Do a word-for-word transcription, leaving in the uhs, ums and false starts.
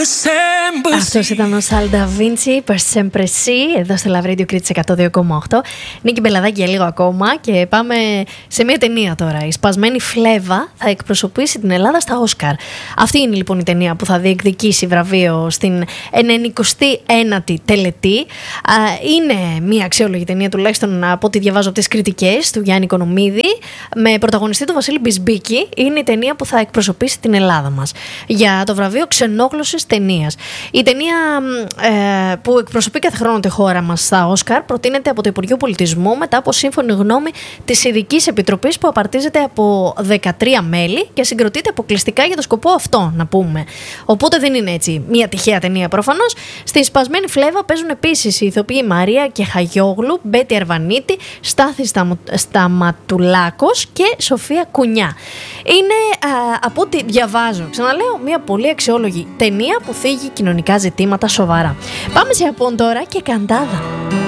Αυτός ήταν ο Σάλντα Βίντσι, Per sempre sì, εδώ στο Love Radio Κρήτης εκατό δύο κόμμα οκτώ. Νίκη Μπελαδάκη για λίγο ακόμα και πάμε σε μια ταινία τώρα. Η σπασμένη φλέβα θα εκπροσωπήσει την Ελλάδα στα Όσκαρ. Αυτή είναι λοιπόν η ταινία που θα διεκδικήσει βραβείο στην ενενηκοστή ένατη τελετή. Είναι μια αξιόλογη ταινία, τουλάχιστον από ό,τι διαβάζω από τις κριτικές του Γιάννη Οικονομίδη, με πρωταγωνιστή του Βασίλη Μπισμπίκη. Είναι η ταινία που θα εκπροσωπήσει την Ελλάδα μας για το βραβείο ξενόγλωσσης ταινίας. Η ταινία ε, που εκπροσωπεί κάθε χρόνο τη χώρα μας στα Όσκαρ προτείνεται από το Υπουργείο Πολιτισμού μετά από σύμφωνη γνώμη της Ειδικής Επιτροπής που απαρτίζεται από δεκατρία μέλη και συγκροτείται αποκλειστικά για το σκοπό αυτό, να πούμε. Οπότε δεν είναι έτσι μια τυχαία ταινία προφανώς. Στη σπασμένη φλέβα παίζουν επίσης οι ηθοποιοί Μαρία Κεχαγιόγλου, Μπέτη Αρβανίτη, Στάθη Σταματουλάκος και Σοφία Κουνιά. Είναι α, από ό,τι διαβάζω, ξαναλέω, μια πολύ αξιόλογη ταινία που θίγει κοινωνικά ζητήματα σοβαρά. Πάμε σε Απόν τώρα και Καντάδα.